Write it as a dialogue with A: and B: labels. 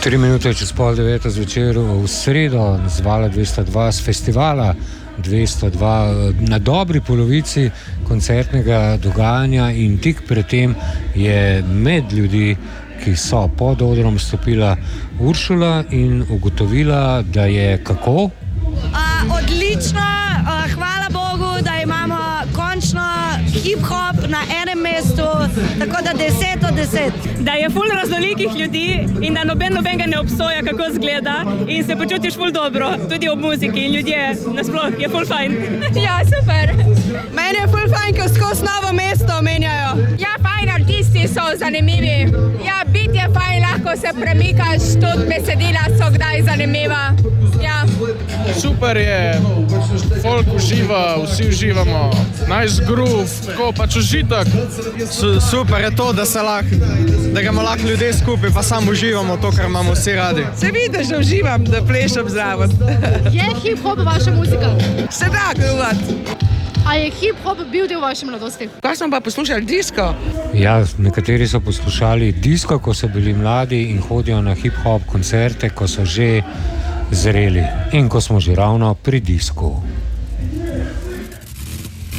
A: 3 minute čez 8:30 zvečer v sredo z Vala 202, z festivala 202 na dobri polovici koncertnega dogajanja in tik predtem je med ljudi, ki so pod odrom, stopila Uršula in ugotovila, da je kako?
B: Odlično, hvala Bogu, da imamo končno hip-hop na enem mestu, tako da 10 od 10.
C: Da je ful raznolikih ljudi in da noben ga ne obsoja, kako izgleda in se počutiš ful dobro, tudi ob muziki in ljudje nasploh je ful fajn.
D: Ja, super.
B: Meni je ful fajn, ko skozi Novo mesto menjajo.
D: Ja, fajn, artisti so zanimivi. Ja, bit je fajn, lahko se premikaš, tudi besedila so kdaj zanimiva. Ja.
E: Super je, folk uživa, vsi uživamo, nice groove, tako pač užitek.
F: Super je to, da gremo lahko ljudje skupaj, pa samo uživamo to, kar imamo vsi radi.
B: Se vidiš, da uživam, da plešem zraven.
G: Je hip-hop vaša muzika?
B: Se da gruvati.
G: A je hip-hop bil del vaše mladosti?
B: Kaj smo pa poslušali, disko?
A: Ja, nekateri so poslušali disko, ko so bili mladi in hodijo na hip-hop koncerte, ko so že zreli in ko smo že ravno pri disku.